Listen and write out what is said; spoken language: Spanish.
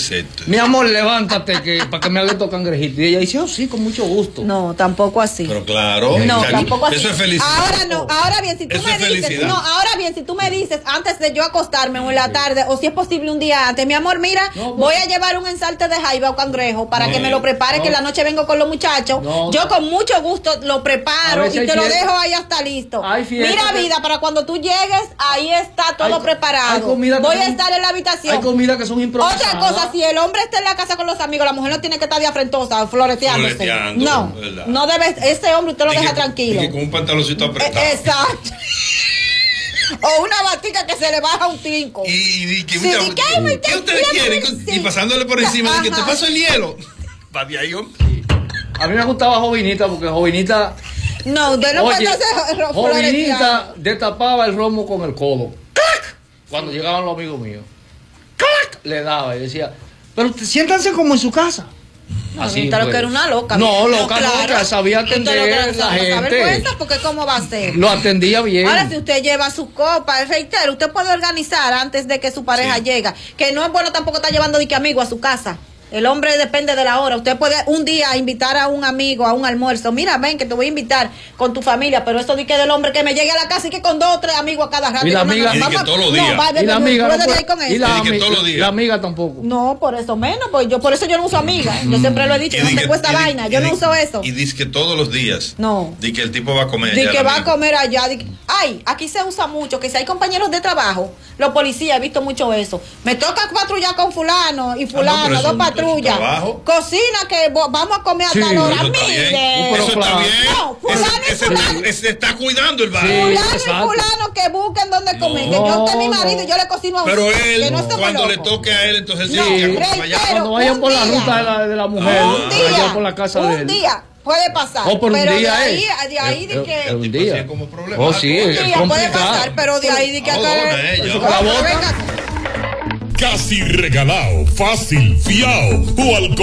Exacto. Mi amor, levántate para que me haga estos cangrejitos. Y ella dice, oh, sí, con mucho gusto. No, tampoco así. Pero claro. No, tampoco así. Eso es felicidad. Ahora no, ahora bien, si tú Eso me es dices, felicidad. no, ahora bien, si tú me dices antes de yo acostarme o en la tarde, o si es posible un día antes, mi amor, mira, voy a llevar un ensalte de jaiba o cangrejo para que me lo prepare, que en la noche vengo con los muchachos. Yo con mucho gusto lo preparo y te lo dejo ahí hasta listo. Mira, vida, para cuando tú llegues, ahí está todo preparado. Voy a estar en la habitación. Hay comida que son improvisadas. Otra cosa, si el hombre está en la casa con los amigos, la mujer no tiene que estar de afrentosa, floreteándose. No, ¿verdad? no debe, ese hombre usted lo deja tranquilo. Y con un pantaloncito apretado. Exacto. O una batica que se le baja un tinco. Y que Sí, ¿qué ustedes quieren? Y pasándole por encima, de que te paso el hielo. Va de ahí, hombre. A mí me gustaba Jovinita, porque Jovinita... No, usted no puede hacer Jovinita destapaba el romo con el codo. ¡Clac! Cuando llegaban los amigos míos. ¡Clac! Le daba y decía, pero siéntanse como en su casa. Así lo que era una loca. No, loca, loca, sabía atender a la gente. Porque cómo va a ser. Lo atendía bien. Ahora, si usted lleva su copa, reitero, usted puede organizar antes de que su pareja llegue. Que no es bueno tampoco estar llevando de que amigo a su casa. El hombre depende de la hora. Usted puede un día invitar a un amigo a un almuerzo. Mira, ven que te voy a invitar con tu familia, pero eso de que del hombre que me llegue a la casa y que con 2 o 3 amigos a cada rato. Y la amiga, y que todos los días. Y la amiga no puede, con eso. y la amiga tampoco. No, por eso menos, pues por eso yo no uso amiga. Yo siempre lo he dicho, no te cuesta vaina, yo no uso eso. Y dice que todos los días. No. Di que el tipo va a comer. Di que va a comer allá. Ay, aquí se usa mucho, que si hay compañeros de trabajo, los policías, he visto mucho eso. Me toca patrullar con fulano y fulano, 2 patrullas. Cocina que vamos a comer a tal hora. Mire. Eso está bien. No, fulano se está cuidando el barrio. Fulano y fulano que busquen donde comer. Que yo esté mi marido y yo le cocino a usted. Pero él, no cuando le toque a él, entonces sí. Cuando vayan por la ruta de la mujer, allá por la casa de él. Un día. Puede pasar. O por un pero día de ahí de que. Un día. Como problema. Oh, sí, un día puede pasar, pero de ahí de que acá. Casi regalado, fácil, fiao o al